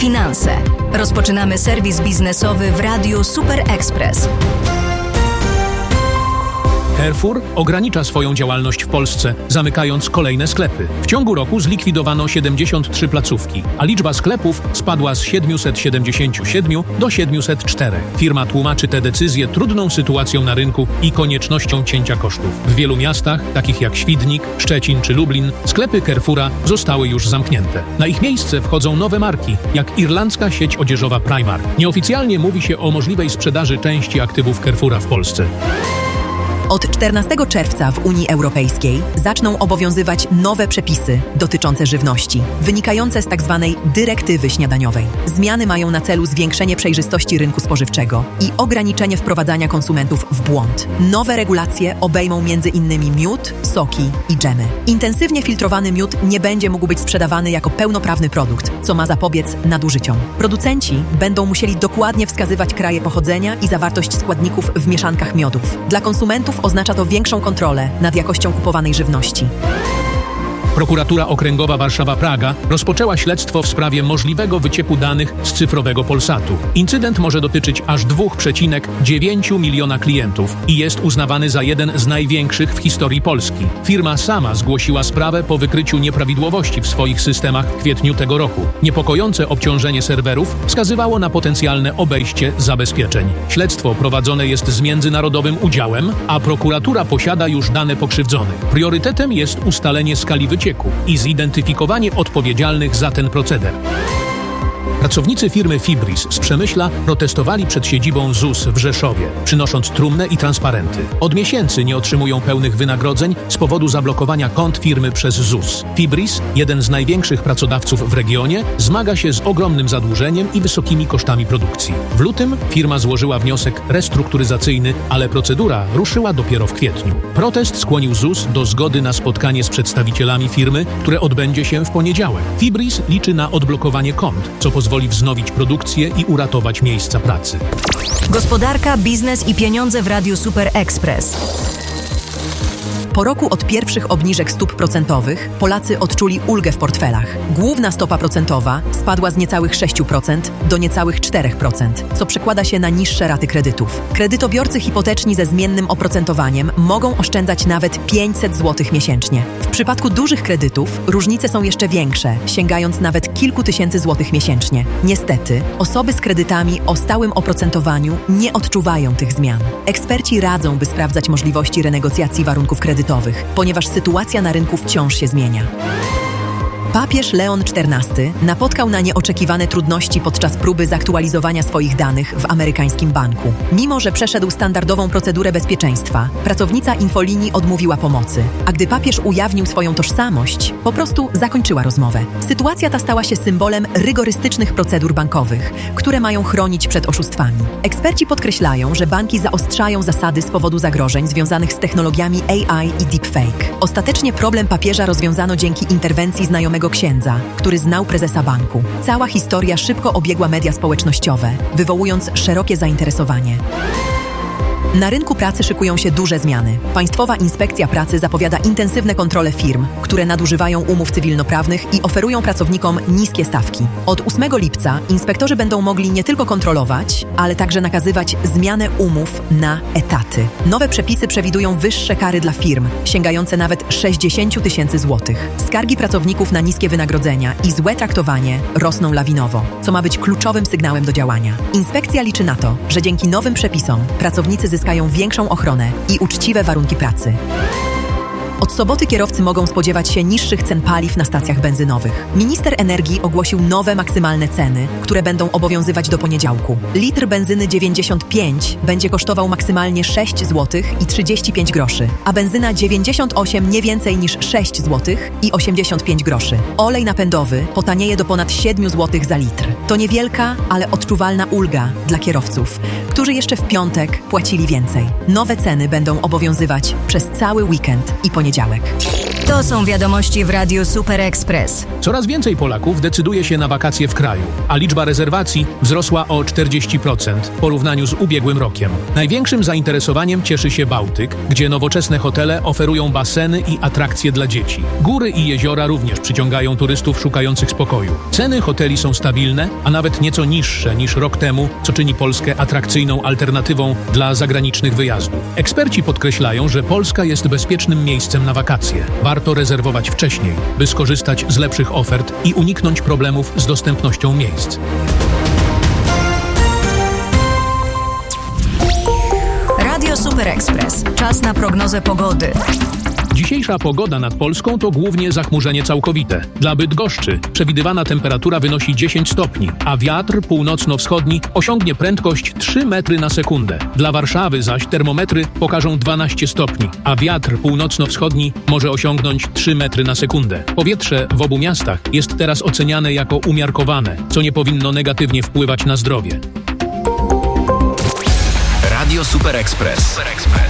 finanse. Rozpoczynamy serwis biznesowy w Radiu Super Express. Carrefour ogranicza swoją działalność w Polsce, zamykając kolejne sklepy. W ciągu roku zlikwidowano 73 placówki, a liczba sklepów spadła z 777 do 704. Firma tłumaczy tę decyzję trudną sytuacją na rynku i koniecznością cięcia kosztów. W wielu miastach, takich jak Świdnik, Szczecin czy Lublin, sklepy Carrefoura zostały już zamknięte. Na ich miejsce wchodzą nowe marki, jak irlandzka sieć odzieżowa Primark. Nieoficjalnie mówi się o możliwej sprzedaży części aktywów Carrefoura w Polsce. Od 14 czerwca w Unii Europejskiej zaczną obowiązywać nowe przepisy dotyczące żywności, wynikające z tzw. dyrektywy śniadaniowej. Zmiany mają na celu zwiększenie przejrzystości rynku spożywczego i ograniczenie wprowadzania konsumentów w błąd. Nowe regulacje obejmą m.in. miód, soki i dżemy. Intensywnie filtrowany miód nie będzie mógł być sprzedawany jako pełnoprawny produkt, co ma zapobiec nadużyciom. Producenci będą musieli dokładnie wskazywać kraje pochodzenia i zawartość składników w mieszankach miodów. Dla konsumentów oznacza to większą kontrolę nad jakością kupowanej żywności. Prokuratura Okręgowa Warszawa-Praga rozpoczęła śledztwo w sprawie możliwego wycieku danych z cyfrowego Polsatu. Incydent może dotyczyć aż 2,9 miliona klientów i jest uznawany za jeden z największych w historii Polski. Firma sama zgłosiła sprawę po wykryciu nieprawidłowości w swoich systemach w kwietniu tego roku. Niepokojące obciążenie serwerów wskazywało na potencjalne obejście zabezpieczeń. Śledztwo prowadzone jest z międzynarodowym udziałem, a prokuratura posiada już dane pokrzywdzonych. Priorytetem jest ustalenie skali wycieku i zidentyfikowanie odpowiedzialnych za ten proceder. Pracownicy firmy Fibris z Przemyśla protestowali przed siedzibą ZUS w Rzeszowie, przynosząc trumnę i transparenty. Od miesięcy nie otrzymują pełnych wynagrodzeń z powodu zablokowania kont firmy przez ZUS. Fibris, jeden z największych pracodawców w regionie, zmaga się z ogromnym zadłużeniem i wysokimi kosztami produkcji. W lutym firma złożyła wniosek restrukturyzacyjny, ale procedura ruszyła dopiero w kwietniu. Protest skłonił ZUS do zgody na spotkanie z przedstawicielami firmy, które odbędzie się w poniedziałek. Fibris liczy na odblokowanie kont, co pozwoli wznowić produkcję i uratować miejsca pracy. Gospodarka, biznes i pieniądze w Radiu Super Express. Po roku od pierwszych obniżek stóp procentowych Polacy odczuli ulgę w portfelach. Główna stopa procentowa spadła z niecałych 6% do niecałych 4%, co przekłada się na niższe raty kredytów. Kredytobiorcy hipoteczni ze zmiennym oprocentowaniem mogą oszczędzać nawet 500 zł miesięcznie. W przypadku dużych kredytów różnice są jeszcze większe, sięgając nawet kilku tysięcy złotych miesięcznie. Niestety, osoby z kredytami o stałym oprocentowaniu nie odczuwają tych zmian. Eksperci radzą, by sprawdzać możliwości renegocjacji warunków kredytowych, ponieważ sytuacja na rynku wciąż się zmienia. Papież Leon XIV napotkał na nieoczekiwane trudności podczas próby zaktualizowania swoich danych w amerykańskim banku. Mimo że przeszedł standardową procedurę bezpieczeństwa, pracownica infolinii odmówiła pomocy, a gdy papież ujawnił swoją tożsamość, po prostu zakończyła rozmowę. Sytuacja ta stała się symbolem rygorystycznych procedur bankowych, które mają chronić przed oszustwami. Eksperci podkreślają, że banki zaostrzają zasady z powodu zagrożeń związanych z technologiami AI i deepfake. Ostatecznie problem papieża rozwiązano dzięki interwencji znajomego księdza, który znał prezesa banku. Cała historia szybko obiegła media społecznościowe, wywołując szerokie zainteresowanie. Na rynku pracy szykują się duże zmiany. Państwowa Inspekcja Pracy zapowiada intensywne kontrole firm, które nadużywają umów cywilnoprawnych i oferują pracownikom niskie stawki. Od 8 lipca inspektorzy będą mogli nie tylko kontrolować, ale także nakazywać zmianę umów na etaty. Nowe przepisy przewidują wyższe kary dla firm, sięgające nawet 60 tysięcy złotych. Skargi pracowników na niskie wynagrodzenia i złe traktowanie rosną lawinowo, co ma być kluczowym sygnałem do działania. Inspekcja liczy na to, że dzięki nowym przepisom pracownicy zyskają większą ochronę i uczciwe warunki pracy. Od soboty kierowcy mogą spodziewać się niższych cen paliw na stacjach benzynowych. Minister energii ogłosił nowe maksymalne ceny, które będą obowiązywać do poniedziałku. Litr benzyny 95 będzie kosztował maksymalnie 6 zł i 35 groszy, a benzyna 98 nie więcej niż 6 zł i 85 groszy. Olej napędowy potanieje do ponad 7 zł za litr. To niewielka, ale odczuwalna ulga dla kierowców, którzy jeszcze w piątek płacili więcej. Nowe ceny będą obowiązywać przez cały weekend i poniedziałek. To są wiadomości w Radiu Super Express. Coraz więcej Polaków decyduje się na wakacje w kraju, a liczba rezerwacji wzrosła o 40% w porównaniu z ubiegłym rokiem. Największym zainteresowaniem cieszy się Bałtyk, gdzie nowoczesne hotele oferują baseny i atrakcje dla dzieci. Góry i jeziora również przyciągają turystów szukających spokoju. Ceny hoteli są stabilne, a nawet nieco niższe niż rok temu, co czyni Polskę atrakcyjną alternatywą dla zagranicznych wyjazdów. Eksperci podkreślają, że Polska jest bezpiecznym miejscem na wakacje. Warto rezerwować wcześniej, by skorzystać z lepszych ofert i uniknąć problemów z dostępnością miejsc. Radio Super Express. Czas na prognozę pogody. Dzisiejsza pogoda nad Polską to głównie zachmurzenie całkowite. Dla Bydgoszczy przewidywana temperatura wynosi 10 stopni, a wiatr północno-wschodni osiągnie prędkość 3 metry na sekundę. Dla Warszawy zaś termometry pokażą 12 stopni, a wiatr północno-wschodni może osiągnąć 3 metry na sekundę. Powietrze w obu miastach jest teraz oceniane jako umiarkowane, co nie powinno negatywnie wpływać na zdrowie. Radio Super Express.